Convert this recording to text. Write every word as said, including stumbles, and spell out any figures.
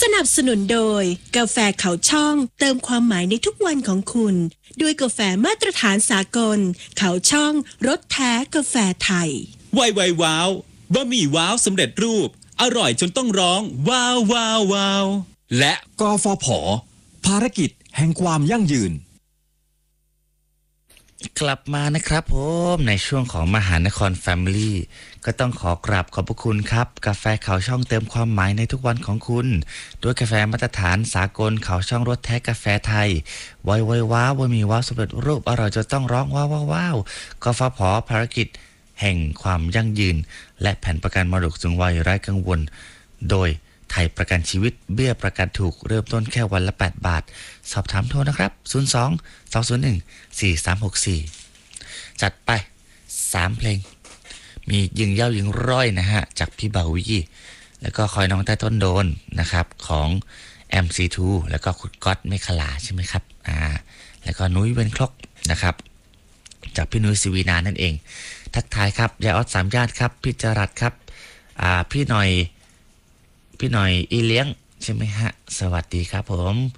นับสนุนโดยกาแฟเขาช่องเติมความหมายในทุกวันของคุณด้วยกาแฟมาตรฐานสากลเขาช่องรสแท้กาแฟไทยไวไวว้าวบะหมี่ว้าวสำเร็จรูปอร่อยจนต้องร้องว้าวว้าวว้าวและกฟผ.ภารกิจแห่งความยั่งยืนกลับมานะครับผมในช่วงของมหานครแฟมิลี่ก็ต้องขอกราบขอบพระคุณครับกาแฟเขาช่องเติมความหมายในทุกวันของคุณด้วยกาแฟมาตรฐานสากลเขาช่องรสแท้กาแฟไทยไวไวว้าวบะหมี่ว้าวสำเร็จรูปอร่อยจนต้องร้องว้าวว้าวว้าวกฟผ.ภารกิจแห่งความยั่งยืนและแผ่นประกันมรดกสูงวัยไร้กังวลโดยไทยประกันชีวิตเบี้ยประกันถูกเริ่มต้นแค่วันละแปดบาทสอบถามโทรนะครับศูนย์ สอง สอง ศูนย์ หนึ่ง สี่ สาม หก สี่จัดไปสามเพลงมียิงเย้ายิงร้อยนะฮะจากพี่บ่าววี่แล้วก็คอยน้องใต้ต้นโดนนะครับของ เอ็ม ซี ทู แล้วก็คุณก๊อตเมฆลาใช่ไหมครับอ่าแล้วก็นุ้ยเวนคลอกนะครับจากพี่นุ้ยศิวีนานั่นเองทักทายครับยายออสสามญาติครับพี่จรัสครับอ่าพี่หน่อยพี่หน่อยอีเลี้ยงใช่ไหมฮะสวัสดีครับผม